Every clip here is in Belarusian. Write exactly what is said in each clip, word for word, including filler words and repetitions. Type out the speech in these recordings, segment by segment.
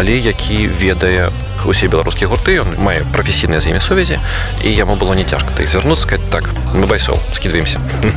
але які ведае усе беларускія гурты, ён мае прафесійныя з імі сувязі, і яму было не цяжка да іх звярнуцца, сказаць, так, мы байсол, скидываемся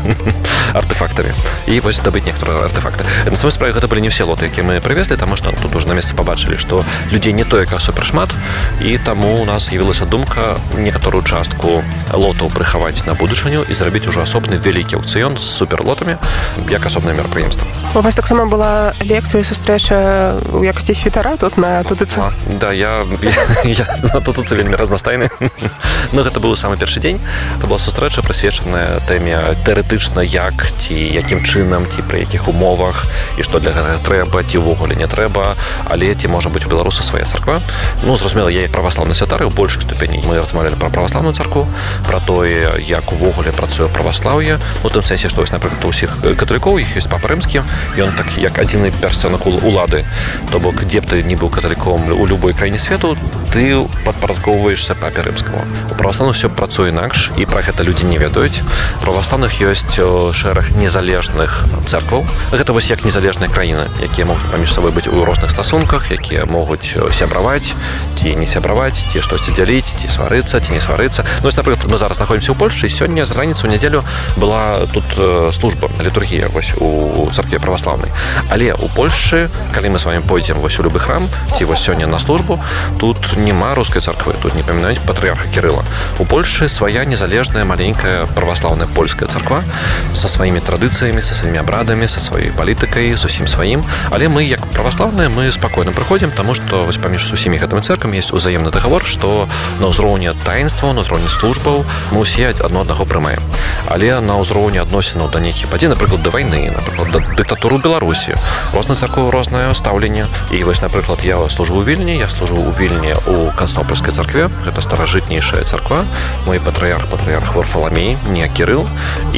артефактамі і вось здабыць некаторыя артефакты. На самой справе гэта былі не ўсе лоты, якія мы прывезлі, таму што тут уже на месцы пабачылі, што людзей не тое, як супершмат, і таму у нас з'явілася думка некаторую частку лотаў прыхаваць на будучыню і зрабіць ужо асобны вялікі аўкцыён з суперлотамі, як асобнае мерапрыемства. У вас таксама была лекцыя, сустрэча ў якасці святара тут на ТТЦ? Да, я Я на тут вельмі разнастайны. Но гэта быў самы першы дзень. Это была сустрэча, прысвечаная тэме тэарэтычна, як ці якім чынам, ці пры якіх умовах, і што для гэтага трэба, ці ўвогуле не трэба, але ці можа быць у беларуса свая царква. Ну, зразумела, я як праваслаўны святар, у большых ступеней мы размаўлялі пра праваслаўную царкву, пра тое, як увогуле працуе праваслаўе, у тым сэнсе, што, напрыклад, у ўсіх каталікоў, іх ёсць папа рымскі, ён так як адзіны персцёнак улады, то бок, дзе б ты не быў каталіком у любой краіне свету, ты падпарадкоўваешся папе рымскаму. У праваслаўных все працуе інакш, і пра гэта людзі не ведаюць. У праваслаўных ёсць шэраг незалежных цэркваў. Гэта вось як незалежныя краіны, якія могуць паміж сабой быць у розных стасунках, якія могуць сябраваць, ці не сябраваць, ці штосьці дзяліць, ці сварыцца, ці не сварыцца. Ну, вось, напрыклад, мы зараз знаходзімся ў Польшчы, і сёння з раніцы ў нядзелю была тут служба, літургія вось у царкве праваслаўнай. Але у Польшчы, калі мы з вамі пойдзем вось у любы храм, ці вось сёння на службу, тут няма рускай царквы, тут не памінаюць патрыарха Кірыла. У Польшчы свая незалежная маленькая праваслаўная польская царква са сваімі традыцыямі, са сваімі абрадамі, са сваёй палітыкай, з усім сваім. Але мы, як праваслаўныя, мы спакойна прыходзім, таму што вось паміж усімі гэтымі цэрквамі ёсць узаемны дагавор, што на ўзроўні таінстваў, на ўзроўні службаў мы ўсе адно аднаго прымаем. Але на ўзроўні адносінаў да нейкіх падзей, напрыклад, да вайны, напрыклад, да дыктатуры ў Беларусі, розных царкваў рознае стаўленне. І вось, напрыклад, я служу ў Вільні, я служу ў Вільні у Канстантинопольскай царкве, гэта старажытнейшая царква. Мой патрыярх, патрыярх Варфаламей, не Кірыл,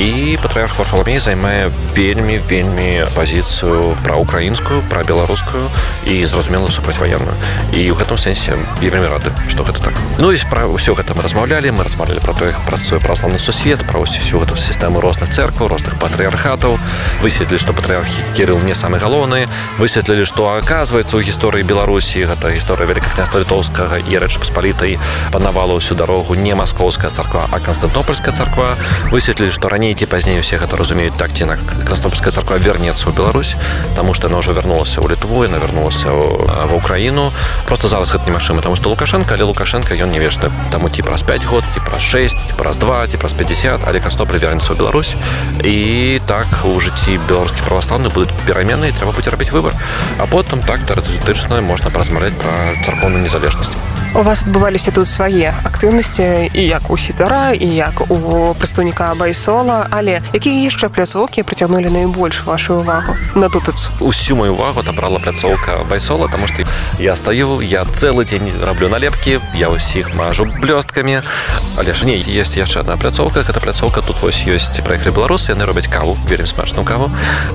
і патрыярх Варфаламей займае вельмі, вельмі пазіцыю праўкраінскую, прабеларускую і, зразумела, супрацьваенную. І ў гэтым сэнсе я вельмі рады, што гэта так. Ну і пра ўсё гэта мы размаўлялі, мы размаўлялі пра тое, як працуе праваслаўны сусвет, пра ўсю гэту сістэму розных цэркваў, розных патрыярхатаў. Высветлілі, што патрыярх Кірыл не самы галоўны, высветлілі, што, аказваецца, у гісторыі Беларусі гэта гісторыя Вялікага княства Літоўскага і Рэч Паспалітай панавала ўсю дарогу не маскоўская царква, а Канстантинопольская царква. Высветлілі, што раней ці пазней усе гэта разумеюць так, ці інак Канстантинопольская царква вернецца ў Беларусь, таму што яна ўжо вярнулася ў Літву, яна вярнулася ва Ўкраіну. Просто зараз гэта немагчыма, таму што Лукашенко, але Лукашенко ён не вечны. Таму ці праз пяць год, ці праз шэсць, ці праз два, ці праз пятьдесят, але Канстантинополь вернецца ў Беларусь. І так у жыцці беларускіх праваслаўных будуць перамены, і трэба будзе рабіць выбар. А потым так тэарэтычна можна паразмаўляць пра царкоўную незалежнасць. У вас адбываліся тут свае актыўнасці, і як у святара, і як у прадстаўніка байсола, але якія яшчэ пляцоўкі прыцягнулі найбольш вашу ўвагу на ТТЦ? Усю мою ўвагу адабрала пляцоўка байсола, таму што я стаю, я цэлы дзень раблю налепкі, я ўсіх мажу блёсткамі. Але ж не, ёсць яшчэ адна пляцоўка, гэта пляцоўка, тут вось ёсць прыехалі беларусы, яны робяць каву, вельмі смачную каву.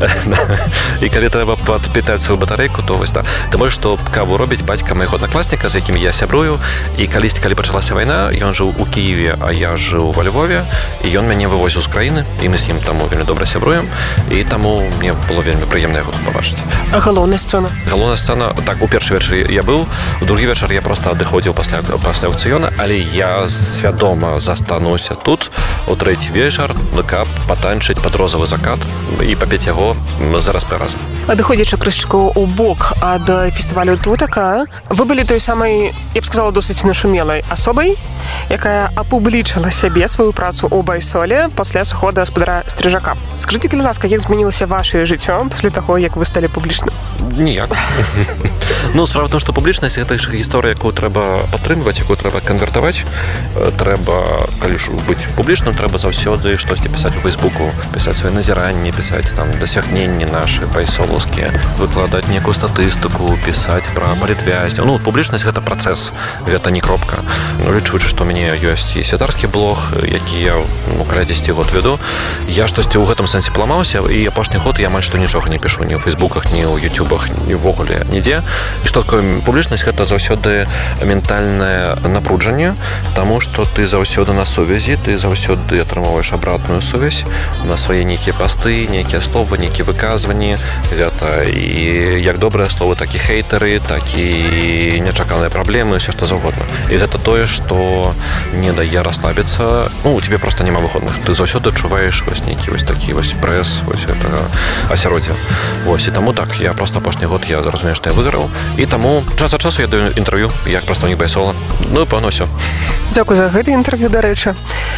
І калі трэба падпітаць сваю батарэйку, то вось да. Таму што каву робіць бацька майго аднакласніка, з якім я сябрую. І калісьці, калі пачалася вайна, ён жыў у Кіеве, а я жыў во Львове, і ён мяне вывозіў з краіны, і мы з ім таму вельмі добра сябруем, і таму мне было вельмі прыемна яго тут пабачыць. А галоўная сцэна? Галоўная сцэна, так, у першы вечар я быў, у другі вечар я проста адыходзіў пасля, пасля аўкцыёна, але я свядома застануся тут у трэці вечар, каб патанчыць пад розавы закат і папець яго зараз па раз. Адыходзячы крышачку ў бок ад фестывалю Тутака, вы былі той самай, я б сказала, досыць нашумелай асобай, якая апублічыла сябе сваю працу ў байсоле пасля сыхода гаспадара Стрыжака. Скажыце, калі ласка, як змянілася вашае жыццё пасля таго, як вы сталі публічным? Ніяк. Ну, справа в том, што публічнасць гэта ж гісторыя, якую трэба падтрымліваць, якую трэба канвертаваць. Трэба, калі ж быць публічным, трэба заўсёды штосьці пісаць у Фейсбуку, пісаць свае назіранні, пісаць там дасягненні нашы байсолаўскія, выкладаць некую статыстыку, пісаць пра палітвязняў. Ну, публічнасць гэта працэс, гэта не кропка. Ну, лічуючы, што ў мяне ёсць і святарскі блог, які я ну, каля дзесяць год веду, я штосьці ў гэтым сэнсе паламаўся, і апошні год я амаль што нічога не пішу ні ў Фейсбуках, ні ў Ютубах, ні ўвогуле нідзе. І што такое публічнасць? Гэта заўсёды ментальнае напружанне, таму што ты заўсёды на сувязі, ты заўсёды атрымоўваеш абратную сувязь на свае нейкія пасты, нейкія словы, нейкія выказванні. Гэта і як добрыя словы, так і хейтары, так і нечаканыя праблемы, ўсё што заўгодна. І гэта тое, што не дае расслабіцца. Ну, у тебе просто няма выходных. Ты заўсёды адчуваеш вось нейкі вось такі вось прэс, вось гэтага асяроддзя. Вось, і таму так, я просто апошні год я разумею, што я выйграў. І таму час ад часу я даю інтэрв'ю як прадстаўнік байсола. Ну, пэўна, ўсё. Дзякуй за гэта інтэрв'ю, дарэчы.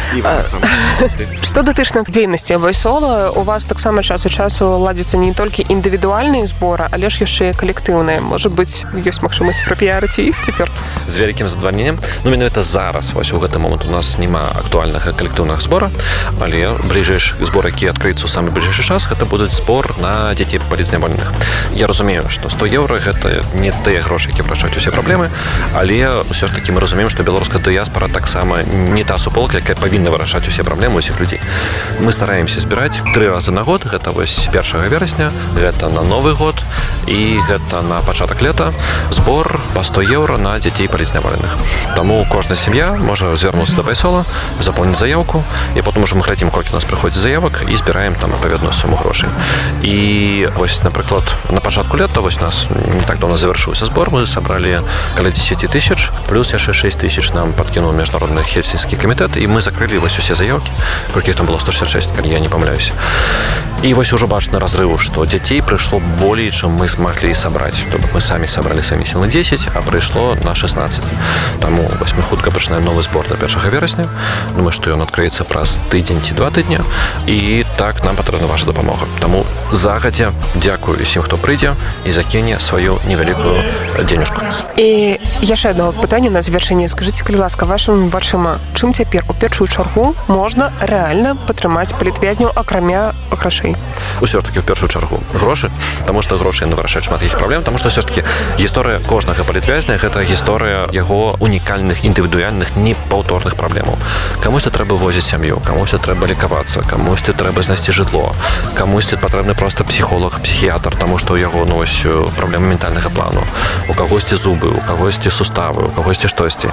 Што датычна дзейнасці байсола, у вас таксама час ад часу ладзяцца не толькі індывідуальныя зборы, але ж яшчэ і калектыўныя. Можа быць, ёсць магчымасць прапіярыць іх цяпер? З вялікім задавальненнем. Ну, менавіта зараз, вось у гэты момант у нас няма актуальнага калектыўнага збора, але бліжэйшы збор, які адкрыецца ў самы бліжэйшы час, гэта будуць збор на дзяцей палітзняволеных. Я разумею, што сто еўра гэта не тыя грошы, які вырашаюць усе праблемы, але ўсё ж такі мы разумеем, што беларуская дыяспара таксама не та суполка, якая павінна вырашаць усе праблемы ўсіх людзей. Мы стараемся збіраць тры разы на год, гэта вось першага верасня, гэта на Новы год і гэта на пачатак лета збор па сто еўра на дзяцей палітзняволеных. Таму кожная сям'я можа звярнуцца да байсола, запоўніць заяўку, і потым ужо мы глядзім, колькі у нас прыходзіць заявак і збіраем там адпаведную суму грошай. І вось, напрыклад, на пачатку лета вось у нас не так давно завяршыўся збор, мы сабралі каля дзесяць тысяч, плюс яшчэ шэсць тысяч нам падкінуў міжнародны хельсінскі камітэт, і мы закрылі вось усе заявкі, колькі іх там было сто шэсцьдзесят шэсць, калі я не памыляюся. І вось ужо бачны разрыў, што дзяцей прыйшло болей, чым мы змаглі сабраць. То бок мы самі сабралі самі сілы дзесяць, а прыйшло на шэсцнаццаць. Таму вось мы хутка пачынаем новы збор да першага верасня. Думаю, што ён адкрыецца праз тыдзень ці два тыдня. І так нам патрэбна ваша дапамога. Таму загадзя дзякую усім, хто прыйдзе і закіне сваю невялікую дзенюшку. І яшчэ одно пытанне на завяршэнне. Скажыце, калі ласка, вашым вачыма, чым цяпер у першую чаргу можна рэальна падтрымаць палітвязняў, акрамя грошай? Усё ж такі ў першую чаргу грошы, таму што грошы яны вырашаюць шмат якіх праблем, таму што ўсё ж такі гісторыя кожнага палітвязня гэта гісторыя яго унікальных, індывідуальных, непаўторных праблемаў. Камусьці трэба возіць сям'ю, камусьці трэба лікавацца, камусьці трэба знайсці жытло, камусьці патрэбны проста псіхолог, псіхіятр, таму што ў яго ну, ось, праблемы ментальнага плану. У кагосьці зубы, у кагосьці суставы, у кагосьці штосьці.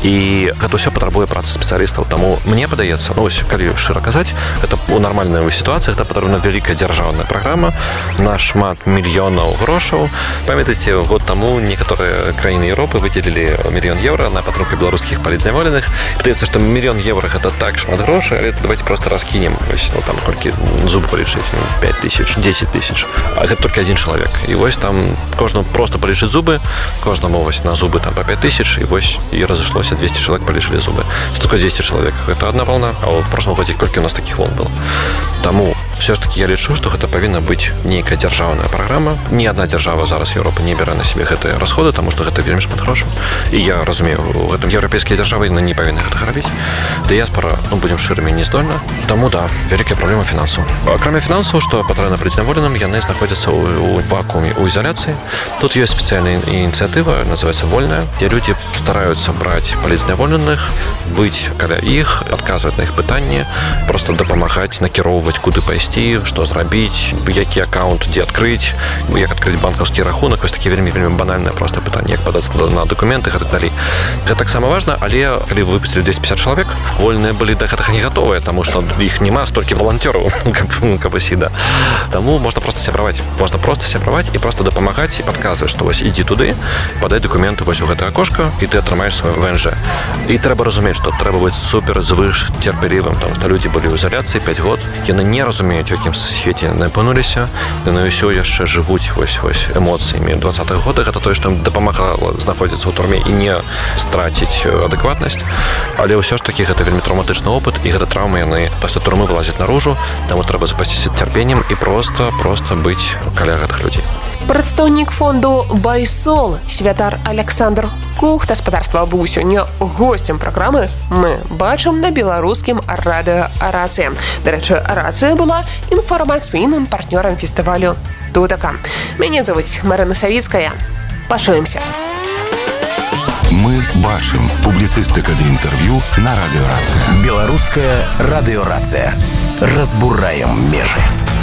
І гэта ўсё патрабуе працы спецыялістаў. Таму мне падаецца, ну ось калі шчыра казаць, гэта у нармальных сітуацыях гэта патрэбна вялікая дзяржаўная праграма на шмат мільёнаў грошаў. Памятаеце, год таму некаторыя краіны Еўропы выдзелілі мільён еўра на падтрымку беларускіх палітзняволеных. Падаецца, што мільён еўра гэта так шмат грошай, але давайте просто раскінем. Вось, ну, там колькі зуб палічыць, пяць тысяч, дзесяць тысяч. А гэта толькі адзін чалавек. І вось там кожнаму просто палічыць зубы, кожнаму вось на зубы там па пяць тысяч, і вось і разышлося двесце чалавек палічылі зубы. Што такое двесце чалавек? Гэта адна волна, а ў прошлым годзе колькі у нас такіх волн было. Таму все ж таки я лічу, што гэта павінна быць нейкая дзяржаўная праграма. Ні адна дзяржава зараз Еўропы не бярэ на сябе гэтыя расходы, таму што гэта вельмі шмат грошаў. І я разумею, у гэтым еўрапейскія дзяржавы яны не павінны гэтага рабіць. Дыяспара, ну, будзем шчырымі, не здольна. Таму да, вялікая праблема фінансаў. Акрамя фінансаў, што патрэбна палітзняволеным, яны знаходзяцца ў, ў вакууме, у изоляцыі. Тут ёсць спецыяльная ініцыятыва, называецца «Вольная», дзе людзі стараюцца браць палітзняволеных, быць каля іх, адказваць на іх пытанні, проста дапамагаць, накіроўваць, куды пайсці, што зрабіць, які аккаунт дзе адкрыць, як адкрыць банкаўскі рахунак, вось такі вельмі вельмі банальнае проста пытанне, як падаць на дакументы і так далей. Гэта таксама важна, але калі вы выпусцілі двесце пятьдесят чалавек, вольныя былі да гэтага не гатовыя, таму што іх няма столькі валанцёраў, каб ісі, да. Таму можна проста сябраваць, можна проста сябраваць і проста дапамагаць і падказваць, што вось ідзі туды, падай дакументы вось у гэтае акошка, і ты атрымаеш свой ВНЖ. І трэба разумець, што трэба быць супер звыш цярпелівым, таму што людзі былі ў изоляцыі пяць год, яны не разумеюць, у якім свеце яны апынуліся, яны ўсё яшчэ жывуць вось вось эмоцыямі двадцатых годах. Гэта тое, што ім дапамагала знаходзіцца ў турме і не страціць адэкватнасць. Але ўсё ж такі гэта вельмі траўматычны опыт, і гэта траўмы яны пасля турмы вылазяць наружу, таму трэба запасціся цярпеннем і проста проста быць каля гэтых людзей. Прадстаўнік фонду «Байсол» святар Александр Кух, гаспадарства быў сёння госцем праграмы «Мы бачым» на беларускім радыё «Рацыя». Дарэчы, «Рацыя» была інфармацыйным партнёрам фестывалю «Тутака». Мяне завуць Марына Савіцкая. Пачуемся. Мы бачым. Публіцыстыка ды інтэрв'ю на радыё «Рацыя». Беларуская радыё «Рацыя». Разбураем межы.